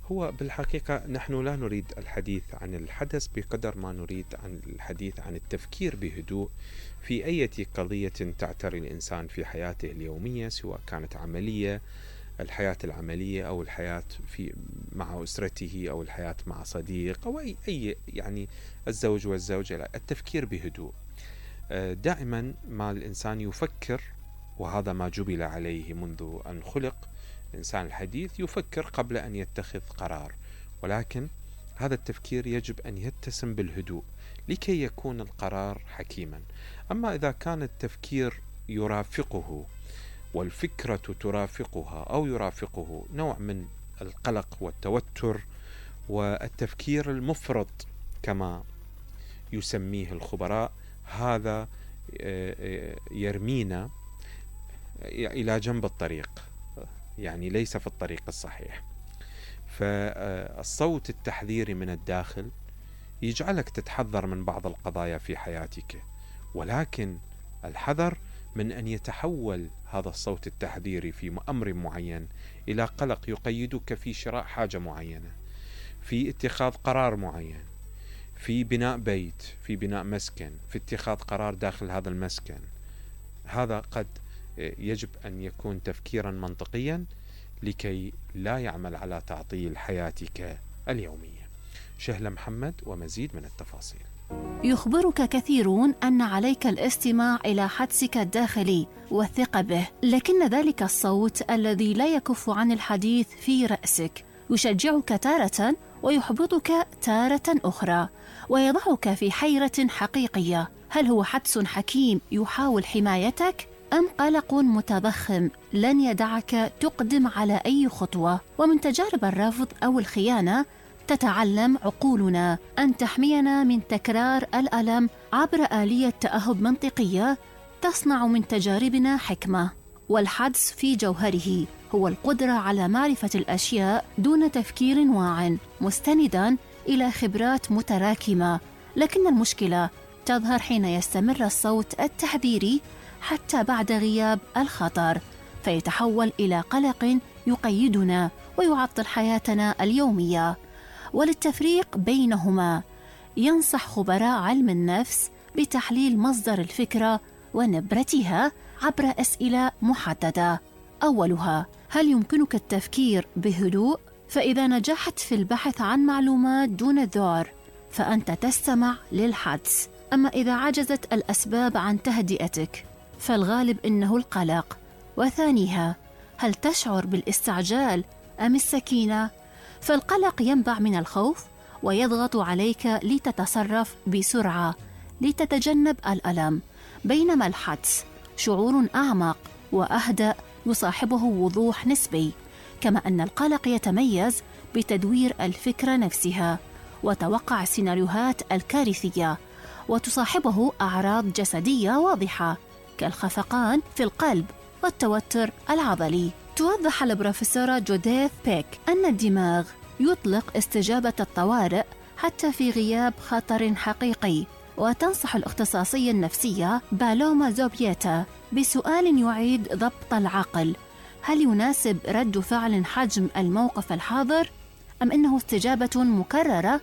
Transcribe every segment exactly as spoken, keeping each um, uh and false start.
هو بالحقيقة نحن لا نريد الحديث عن الحدث بقدر ما نريد عن الحديث عن التفكير بهدوء في أي قضية تعتري الإنسان في حياته اليومية، سواء كانت عملية، الحياة العملية، أو الحياة في مع أسرته، أو الحياة مع صديق، أو أي, أي يعني الزوج والزوجة. التفكير بهدوء دائما ما الإنسان يفكر، وهذا ما جبل عليه منذ أن خلق الإنسان الحديث، يفكر قبل أن يتخذ قرار، ولكن هذا التفكير يجب أن يتسم بالهدوء لكي يكون القرار حكيما. أما إذا كان التفكير يرافقه والفكرة ترافقها أو يرافقه نوع من القلق والتوتر والتفكير المفرط كما يسميه الخبراء، هذا يرمينا إلى جنب الطريق، يعني ليس في الطريق الصحيح. فالصوت التحذيري من الداخل يجعلك تتحذر من بعض القضايا في حياتك، ولكن الحذر من أن يتحول هذا الصوت التحذيري في أمر معين إلى قلق يقيدك في شراء حاجة معينة، في اتخاذ قرار معين، في بناء بيت، في بناء مسكن، في اتخاذ قرار داخل هذا المسكن. هذا قد يجب أن يكون تفكيرا منطقيا لكي لا يعمل على تعطيل حياتك اليومية. شهلة محمد ومزيد من التفاصيل. يخبرك كثيرون أن عليك الاستماع إلى حدسك الداخلي والثقة به، لكن ذلك الصوت الذي لا يكف عن الحديث في رأسك يشجعك تارة ويحبطك تارة أخرى، ويضعك في حيرة حقيقية. هل هو حدس حكيم يحاول حمايتك، أم قلق متضخم لن يدعك تقدم على أي خطوة؟ ومن تجارب الرفض أو الخيانة تتعلم عقولنا أن تحمينا من تكرار الألم عبر آلية تأهب منطقية تصنع من تجاربنا حكمة. والحدس في جوهره هو القدرة على معرفة الأشياء دون تفكير واع، مستندا إلى خبرات متراكمة. لكن المشكلة تظهر حين يستمر الصوت التحذيري حتى بعد غياب الخطر، فيتحول إلى قلق يقيدنا ويعطل حياتنا اليومية. وللتفريق بينهما ينصح خبراء علم النفس بتحليل مصدر الفكرة ونبرتها عبر أسئلة محددة. أولها: هل يمكنك التفكير بهدوء؟ فإذا نجحت في البحث عن معلومات دون ذعر فأنت تستمع للحدس. أما إذا عجزت الأسباب عن تهدئتك فالغالب إنه القلق. وثانيها: هل تشعر بالاستعجال أم السكينة؟ فالقلق ينبع من الخوف ويضغط عليك لتتصرف بسرعة لتتجنب الألم، بينما الحدس شعور أعمق وأهدأ يصاحبه وضوح نسبي. كما أن القلق يتميز بتدوير الفكرة نفسها وتوقع السيناريوهات الكارثية، وتصاحبه أعراض جسدية واضحة كالخفقان في القلب والتوتر العضلي. توضح البروفيسورة جوديث بيك أن الدماغ يطلق استجابة الطوارئ حتى في غياب خطر حقيقي، وتنصح الاختصاصية النفسية بالوما زوبيتا بسؤال يعيد ضبط العقل: هل يناسب رد فعل حجم الموقف الحاضر، أم إنه استجابة مكررة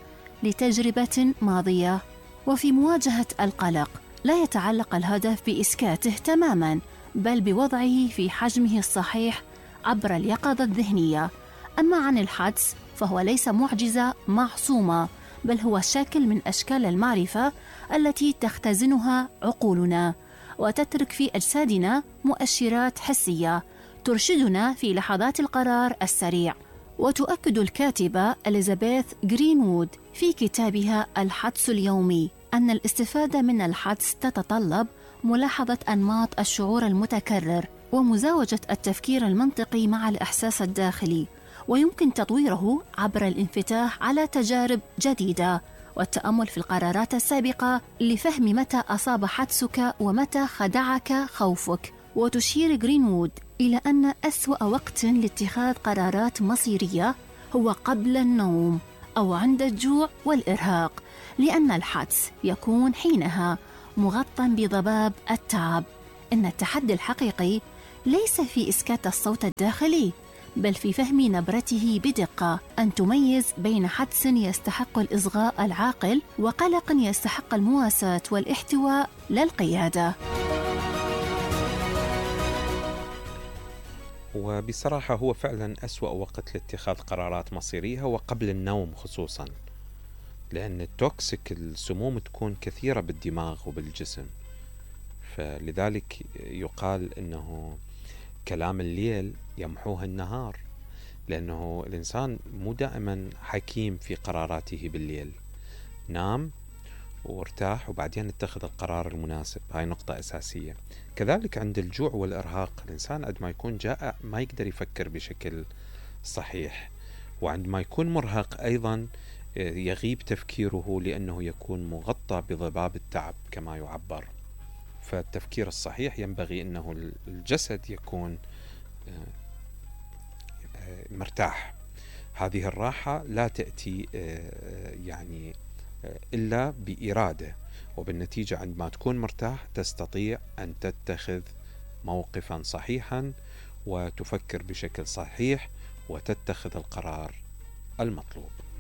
لتجربة ماضية؟ وفي مواجهة القلق لا يتعلق الهدف بإسكاته تماما، بل بوضعه في حجمه الصحيح عبر اليقظة الذهنية. أما عن الحدس فهو ليس معجزة معصومة، بل هو شكل من أشكال المعرفة التي تختزنها عقولنا، وتترك في أجسادنا مؤشرات حسية ترشدنا في لحظات القرار السريع. وتؤكد الكاتبة إليزابيث غرينوود في كتابها الحدس اليومي أن الاستفادة من الحدس تتطلب ملاحظة أنماط الشعور المتكرر ومزاوجة التفكير المنطقي مع الإحساس الداخلي، ويمكن تطويره عبر الانفتاح على تجارب جديدة والتأمل في القرارات السابقة لفهم متى أصاب حدسك ومتى خدعك خوفك. وتشير غرينوود إلى أن أسوأ وقت لاتخاذ قرارات مصيرية هو قبل النوم أو عند الجوع والإرهاق، لأن الحدس يكون حينها مغطى بضباب التعب. إن التحدي الحقيقي ليس في إسكات الصوت الداخلي، بل في فهم نبرته بدقة، أن تميز بين حدس يستحق الإصغاء العاقل وقلق يستحق المواساة والاحتواء لا القيادة. وبصراحة هو فعلا أسوأ وقت لاتخاذ قرارات مصيرية هو قبل النوم خصوصا، لأن التوكسيك السموم تكون كثيرة بالدماغ وبالجسم، فلذلك يقال أنه كلام الليل يمحوه النهار، لأنه الإنسان مو دائما حكيم في قراراته بالليل. نام وارتاح وبعدين اتخذ القرار المناسب، هاي نقطة أساسية. كذلك عند الجوع والإرهاق، الإنسان عندما يكون جائع ما يقدر يفكر بشكل صحيح، وعندما يكون مرهق أيضا يغيب تفكيره لأنه يكون مغطى بضباب التعب كما يعبر. فالتفكير الصحيح ينبغي أنه الجسد يكون مرتاح. هذه الراحة لا تأتي يعني إلا بإرادة، وبالنتيجة عندما تكون مرتاح تستطيع أن تتخذ موقفا صحيحا وتفكر بشكل صحيح وتتخذ القرار المطلوب.